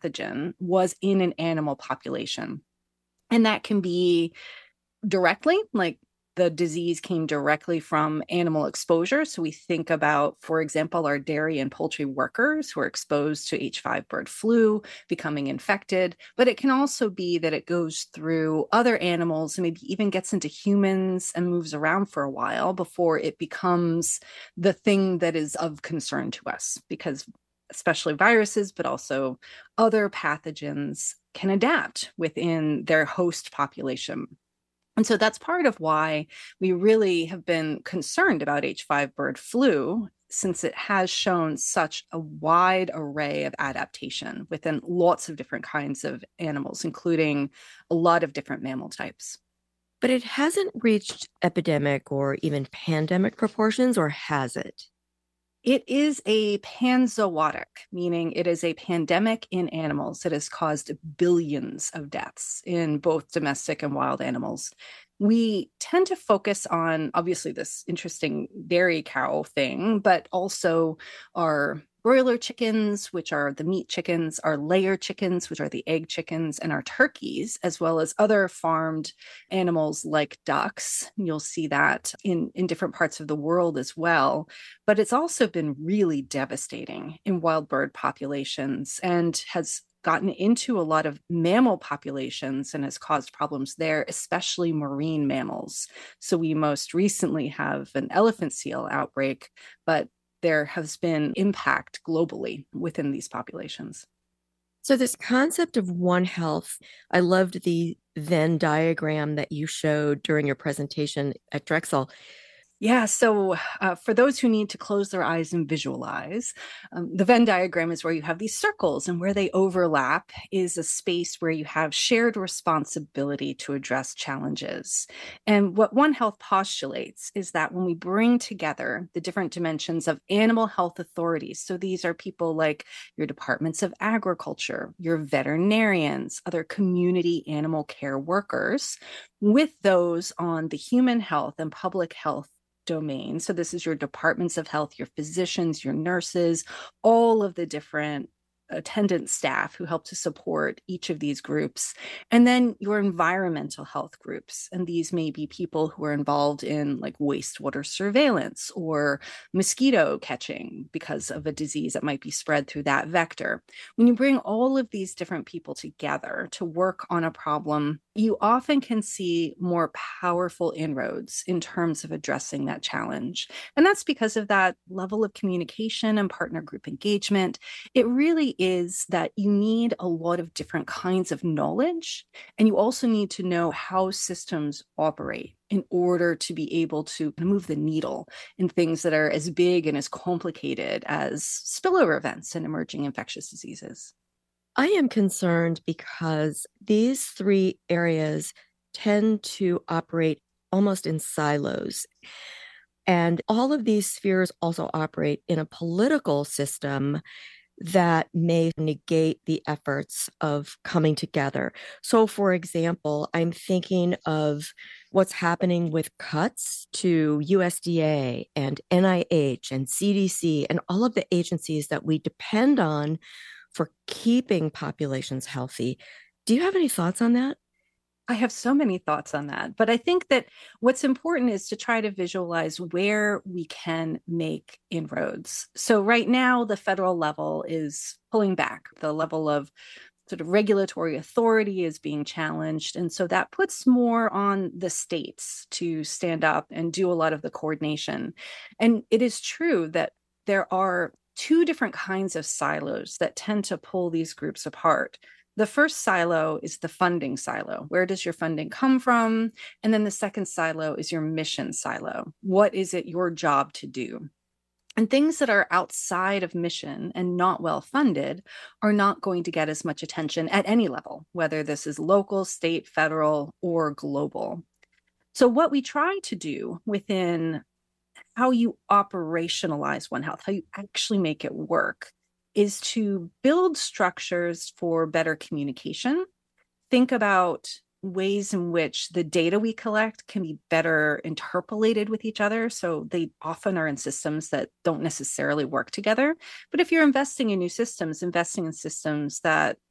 pathogen was in an animal population. And that can be directly, like the disease came directly from animal exposure. So we think about, for example, our dairy and poultry workers who are exposed to H5 bird flu, becoming infected. But it can also be that it goes through other animals and maybe even gets into humans and moves around for a while before it becomes the thing that is of concern to us, because especially viruses, but also other pathogens can adapt within their host population. And so that's part of why we really have been concerned about H5 bird flu, since it has shown such a wide array of adaptation within lots of different kinds of animals, including a lot of different mammal types. But it hasn't reached epidemic or even pandemic proportions, or has it? It is a panzootic, meaning it is a pandemic in animals that has caused billions of deaths in both domestic and wild animals. We tend to focus on, obviously, this interesting dairy cow thing, but also our broiler chickens, which are the meat chickens, our layer chickens, which are the egg chickens, and our turkeys, as well as other farmed animals like ducks. You'll see that in different parts of the world as well. But it's also been really devastating in wild bird populations and has gotten into a lot of mammal populations and has caused problems there, especially marine mammals. So we most recently have an elephant seal outbreak, but there has been impact globally within these populations. So, this concept of One Health, I loved the Venn diagram that you showed during your presentation at Drexel. Yeah, so for those who need to close their eyes and visualize, the Venn diagram is where you have these circles, and where they overlap is a space where you have shared responsibility to address challenges. And what One Health postulates is that when we bring together the different dimensions of animal health authorities, so these are people like your departments of agriculture, your veterinarians, other community animal care workers, with those on the human health and public health domain. So this is your departments of health, your physicians, your nurses, all of the different attendant staff who help to support each of these groups. And then your environmental health groups. And these may be people who are involved in like wastewater surveillance or mosquito catching because of a disease that might be spread through that vector. When you bring all of these different people together to work on a problem, you often can see more powerful inroads in terms of addressing that challenge. And that's because of that level of communication and partner group engagement. It really is that you need a lot of different kinds of knowledge, and you also need to know how systems operate in order to be able to move the needle in things that are as big and as complicated as spillover events and emerging infectious diseases. I am concerned because these three areas tend to operate almost in silos. And all of these spheres also operate in a political system that may negate the efforts of coming together. So, for example, I'm thinking of what's happening with cuts to USDA and NIH and CDC and all of the agencies that we depend on for keeping populations healthy. Do you have any thoughts on that? I have so many thoughts on that, but I think that what's important is to try to visualize where we can make inroads. So right now, the federal level is pulling back. The level of sort of regulatory authority is being challenged. And so that puts more on the states to stand up and do a lot of the coordination. And it is true that there are two different kinds of silos that tend to pull these groups apart. The first silo is the funding silo. Where does your funding come from? And then the second silo is your mission silo. What is it your job to do? And things that are outside of mission and not well funded are not going to get as much attention at any level, whether this is local, state, federal, or global. So, what we try to do within how you operationalize One Health, how you actually make it work, is to build structures for better communication. Think about ways in which the data we collect can be better interpolated with each other. So they often are in systems that don't necessarily work together. But if you're investing in new systems, investing in systems that